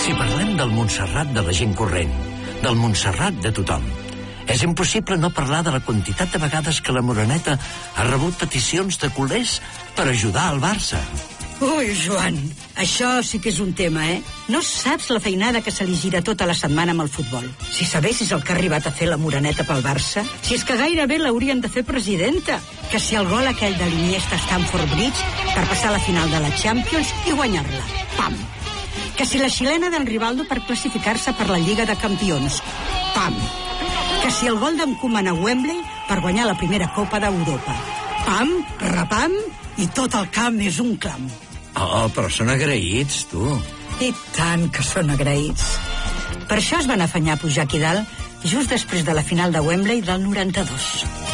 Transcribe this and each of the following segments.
Si parlem del Montserrat de la gent corrent, del Montserrat de tothom, és impossible no parlar de la quantitat de vegades que la Moreneta ha rebut peticions de culers per ajudar al Barça. Ui, Joan, això sí que és un tema, eh? No saps la feinada que se li gira tota la setmana amb el futbol. Si sabessis el que ha arribat a fer la Moreneta pel Barça, si és que gairebé l'haurien de fer presidenta. Que si el gol aquell de l'Iniesta a Stamford Bridge per passar a la final de la Champions i guanyar-la. Pam! Que si la xilena d'en Rivaldo per classificar-se per la Lliga de Campions. Pam! Que si el gol d'en Koeman a Wembley per guanyar la primera Copa d'Europa. Pam, rapam, i tot el camp és un clam. Oh, però són agraïts, tu. I tant que són agraïts. Per això es van afanyar a pujar aquí dalt just després de la final de Wembley del 92.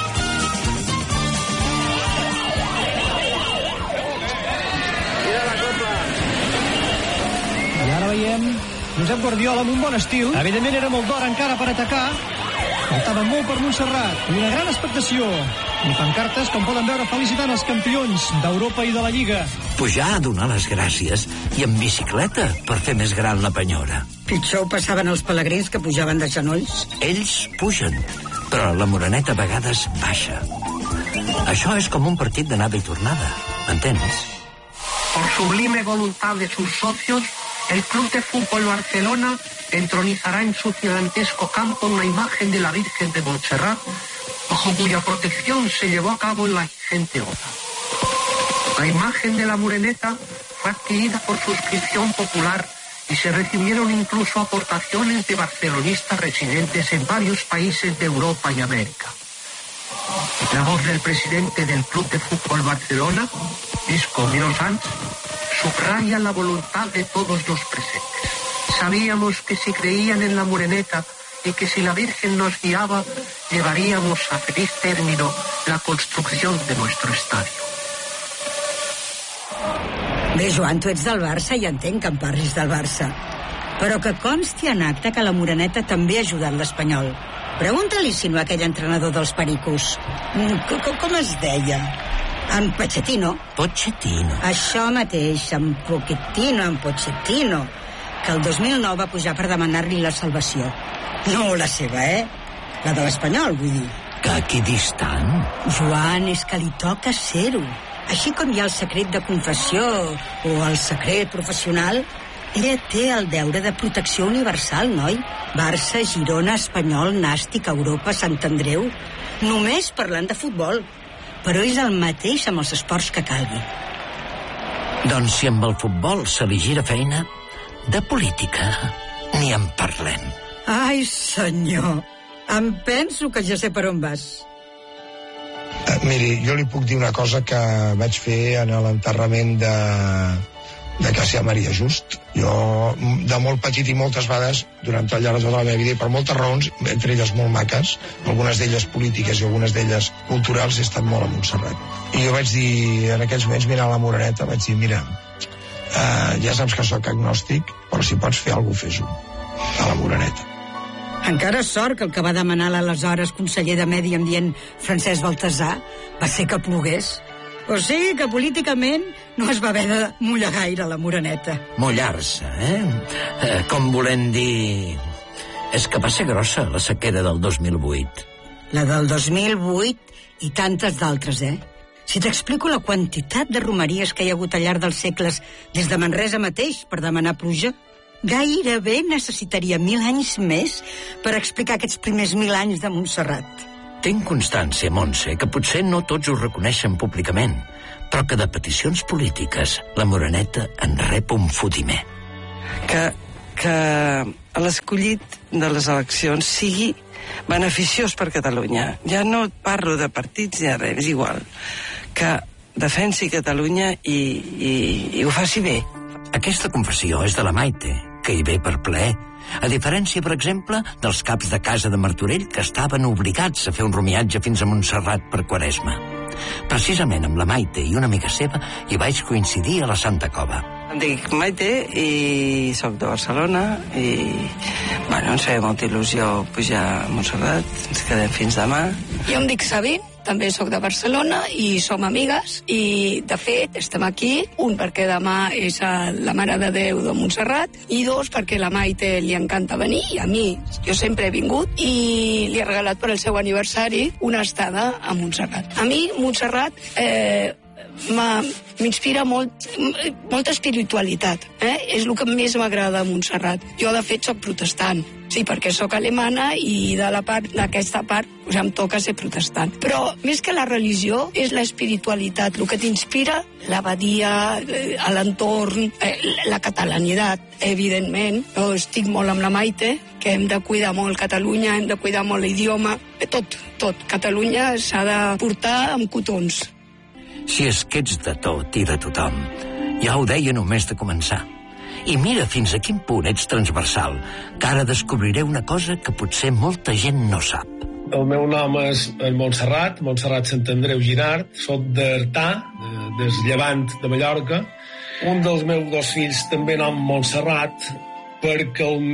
I ara veiem Josep Guardiola amb un bon estil. Evidentment era molt d'hora encara per atacar. Faltava molt per Montserrat. Una gran expectació. I pancartes, com poden veure, felicitant els campions d'Europa i de la Lliga. Pujar a donar les gràcies i en bicicleta per fer més gran la penyora. Pitjor ho passaven els pelegrins que pujaven de genolls. Ells pugen, però la Moreneta a vegades baixa. Això és com un partit d'anada i tornada, m'entens? Por sublime voluntad de sus socios, el Club de Fútbol Barcelona entronizará en su gigantesco campo una imagen de la Virgen de Montserrat, bajo cuya protección se llevó a cabo la ingente obra. La imagen de la Moreneta fue adquirida por suscripción popular y se recibieron incluso aportaciones de barcelonistas residentes en varios países de Europa y América. La voz del presidente del Club de Fútbol Barcelona, Isco Sanz, subraya la voluntad de todos los presentes. Sabíamos que si creían en la Moreneta y que si la Virgen nos guiaba, llevaríamos a feliz término la construcción de nuestro estadio. Bé, Joan, tu ets del Barça i entenc que em parlis del Barça. Però que consti en acte que la Moreneta també ha ajudat l'Espanyol. Pregunta-li si no aquell entrenador dels Pericos. Com es deia? En Pochettino. Pochettino. Això mateix, en Pochettino, que el 2009 va pujar per demanar-li la salvació. No la seva, La de l'Espanyol, vull dir. Que equidistant. Joan, és que li toca ser-ho. Així com hi ha el secret de confessió o el secret professional, ella té el deure de protecció universal, noi? Barça, Girona, Espanyol, Nàstic, Europa, Sant Andreu... Només parlant de futbol. Però és el mateix amb els esports que calgui. Doncs si amb el futbol se li gira feina, de política ni en parlem. Ai, senyor, em penso que ja sé per on vas. Miri, jo li puc dir una cosa que vaig fer en l'enterrament de Cassià Maria Just. Jo, de molt petit i moltes vegades, durant el llarg de tota la meva vida, i per moltes raons, entre elles molt maques, algunes d'elles polítiques i algunes d'elles culturals, he estat molt a Montserrat. I jo vaig dir, en aquells moments, mirant la Moreneta, vaig dir, mira, ja saps que sóc agnòstic, però si pots fer alguna cosa, fes-ho, a la Moreneta. Encara sort que el que va demanar l'aleshores conseller de Medi Ambient Francesc Baltasar va ser que plogués. O sigui que políticament no es va haver de mullar gaire la Moreneta. Mullar-se, com volent dir... És que va ser grossa la sequera del 2008. La del 2008 i tantes d'altres, Si t'explico la quantitat de romeries que hi ha hagut al llarg dels segles des de Manresa mateix per demanar pluja, gairebé necessitaria 1000 anys més per explicar aquests primers 1000 anys de Montserrat. Tinc constància, Montse, que potser no tots ho reconeixen públicament, però que de peticions polítiques la Moreneta en rep un fotimer. Que l'escollit de les eleccions sigui beneficiós per Catalunya. Ja no parlo de partits ni de res, és igual. Que defensi Catalunya i ho faci bé. Aquesta confessió és de la Maite, que hi ve per plaer. A diferència, per exemple, dels caps de casa de Martorell que estaven obligats a fer un romiatge fins a Montserrat per Quaresma. Precisament amb la Maite i una amiga seva hi vaig coincidir a la Santa Cova. Em dic Maite i soc de Barcelona i ens feia molta il·lusió pujar a Montserrat, ens quedem fins demà. Jo em dic Sabi, també sóc de Barcelona i som amigues i, de fet, estem aquí, un, perquè demà és la Mare de Déu de Montserrat i dos, perquè la Maite li encanta venir i a mi, jo sempre he vingut i li he regalat per al seu aniversari una estada a Montserrat. A mi, Montserrat, m'inspira molta espiritualitat. És el que més m'agrada a Montserrat. Jo, de fet, soc protestant. Sí, perquè sóc alemana i d'aquesta part em toca ser protestant. Però més que la religió és l'espiritualitat, el que t'inspira, l'abadia, l'entorn, la catalanitat, evidentment. Jo estic molt amb la Maite, que hem de cuidar molt Catalunya, hem de cuidar molt l'idioma, tot. Catalunya s'ha de portar amb cotons. Si és que ets de tot i de tothom, ja ho deia només de començar. I mira fins a quin punt ets transversal, que ara descobriré una cosa que potser molta gent no sap. El meu nom és Montserrat Sant Andreu Ginard, soc d'Artà, des Llevant de Mallorca. Un dels meus dos fills també nom Montserrat, perquè el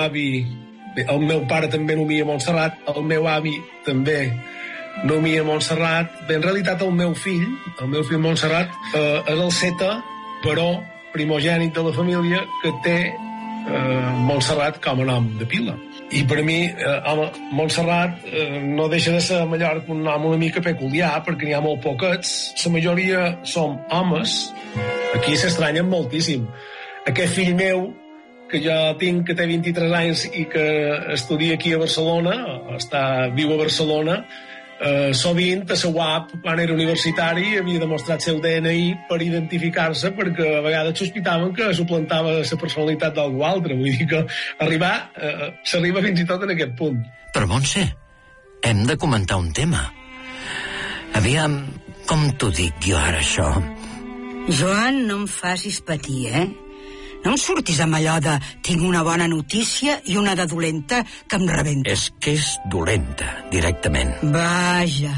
meu pare també nomia Montserrat, el meu avi també nomia Montserrat. Bé, en realitat el meu fill Montserrat, és el seta, però primogènit de la família, que té Montserrat com a nom de pila. I per mi, Montserrat no deixa de ser a Mallorca un nom una mica peculiar, perquè n'hi ha molt poquets. La majoria som homes. Aquí s'estranyen moltíssim. Aquest fill meu, que jo tinc, que té 23 anys i que estudia aquí a Barcelona, viu a Barcelona, sovint a la UAP, quan era universitari, havia demostrat seu DNI per identificar-se, perquè a vegades sospitaven que suplantava la personalitat d'algú altre. Vull dir que s'arriba fins i tot en aquest punt. Però, Montse, hem de comentar un tema. Aviam, com t'ho dic jo ara, això? Joan, no em facis patir, No em surtis amb allò de tinc una bona notícia i una de dolenta que em rebenta. És que és dolenta, directament. Vaja.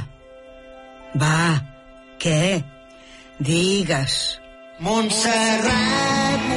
Va, què? Digues. Montserrat,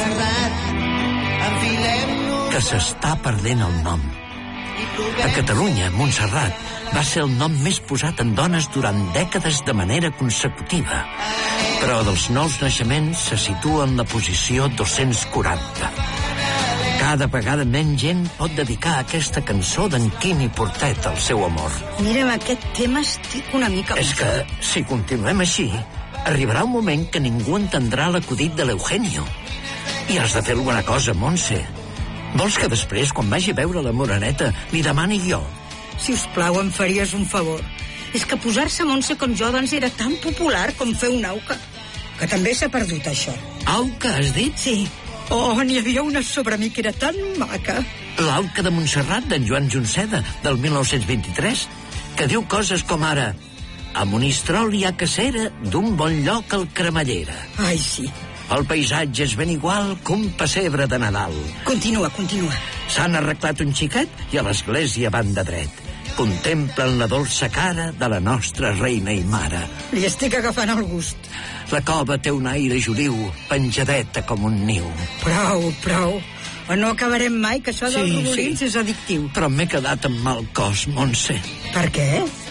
enfilem-nos... Que s'està perdent el nom. A Catalunya, Montserrat va ser el nom més posat en dones durant dècades de manera consecutiva. Però dels nous naixements se situa en la posició 240. Cada vegada menys gent pot dedicar a aquesta cançó d'en Quim i Portet al seu amor. Mira, amb aquest tema estic una mica... És que, si continuem així, arribarà un moment que ningú entendrà l'acudit de l'Eugenio. I has de fer alguna cosa, Montse. Vols que després, quan vagi a veure la Moreneta, li demani jo? Si us plau, em faries un favor. És que posar-se Montse com jo doncs era tan popular com fer un auca. Que també s'ha perdut, això. Auca, has dit? Sí. Oh, n'hi havia una sobre mi que era tan maca. L'auca de Montserrat, d'en Joan Junceda, del 1923, que diu coses com ara: a Monistrol hi ha cacera, d'un bon lloc al cremallera. Ai, sí. El paisatge és ben igual que un pessebre de Nadal. Continua. S'han arreglat un xiquet i a l'església van de dret. Contemplen la dolça cara de la nostra reina i mare. Li estic agafant el gust. La cova té un aire joliu, penjadeta com un niu. Prou. O no acabarem mai, que això dels rodolins és addictiu. Però m'he quedat amb mal cos, Montse. Per què?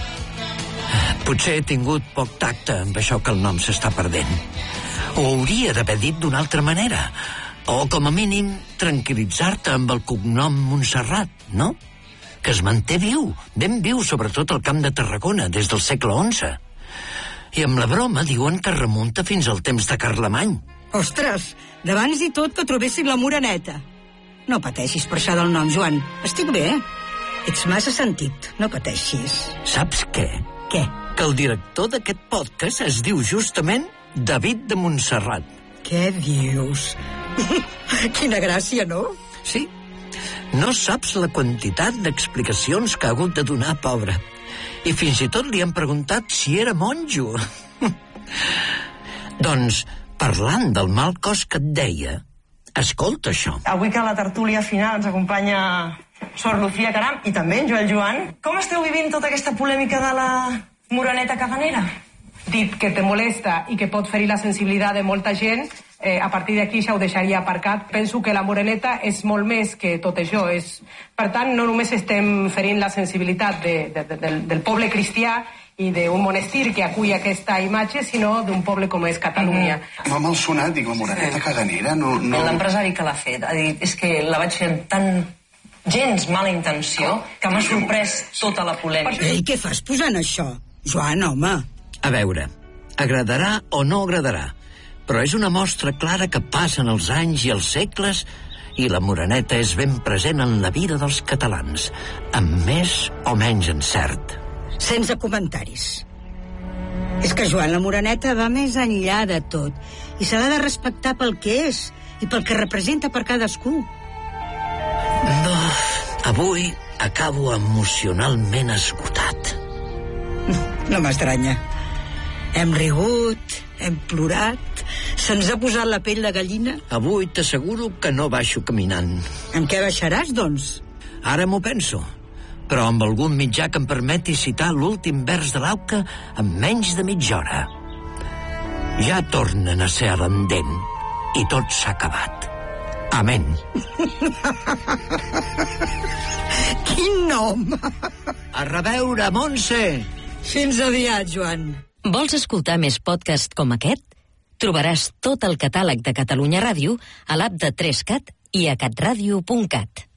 Potser he tingut poc tacte amb això que el nom s'està perdent. Ho hauria d'haver dit d'una altra manera. O, com a mínim, tranquil·litzar-te amb el cognom Montserrat, no? Que es manté viu, ben viu, sobretot al Camp de Tarragona, des del segle XI. I amb la broma diuen que remunta fins al temps de Carlemany. Ostres, d'abans i tot que trobessin la Moreneta. No pateixis per això del nom, Joan. Estic bé. Ets massa sentit, no pateixis. Saps què? Què? Que el director d'aquest podcast es diu justament David de Montserrat. Què dius? Quina gràcia, no? Sí. No saps la quantitat d'explicacions que ha hagut de donar, pobre. I fins i tot li han preguntat si era monjo. Doncs, parlant del mal cos que et deia, escolta això. Avui que a la tertúlia final ens acompanya Sor Lucía Caram i també en Joel Joan, com esteu vivint tota aquesta polèmica de la Moreneta caganera? Dit que te molesta i que pot ferir la sensibilitat de molta gent, a partir d'aquí ja ho deixaria aparcat. Penso que la Moreneta és molt més que tot això. Per tant, no només estem ferint la sensibilitat del poble cristià i d'un monestir que acull aquesta imatge, sinó d'un poble com és Catalunya. M'ha malsonat, dic, la Moreneta Caganera, no... L'empresari que l'ha fet ha dit, és que la vaig fer amb tan gens mala intenció que m'ha sorprès tota la polèmica. Ei, què fas posant això? Joan, home. A veure, agradarà o no agradarà, però és una mostra clara que passen els anys i els segles i la Moreneta és ben present en la vida dels catalans, amb més o menys encert. Sense comentaris. És que, Joan, la Moreneta va més enllà de tot i se l'ha de respectar pel que és i pel que representa per cadascú. No, avui acabo emocionalment esgotat. No m'estranya. Hem rigut, hem plorat, se'ns ha posat la pell de gallina. Avui t'asseguro que no baixo caminant. Amb què baixaràs, doncs? Ara m'ho penso, però amb algun mitjà que em permeti citar l'últim vers de l'Auca en menys de mitja hora. Ja tornen a ser a l'endent i tot s'ha acabat. Amén. Quin nom! A reveure, Montse! Fins aviat, Joan. Vols escoltar més podcast com aquest? Trobaràs tot el catàleg de Catalunya Ràdio a l'app de 3Cat i a catradio.cat.